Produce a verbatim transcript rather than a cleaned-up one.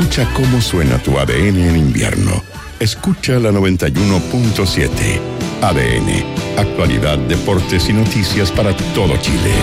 Escucha cómo suena tu A D N en invierno. Escucha la noventa y uno punto siete. A D N. Actualidad, deportes y noticias para todo Chile.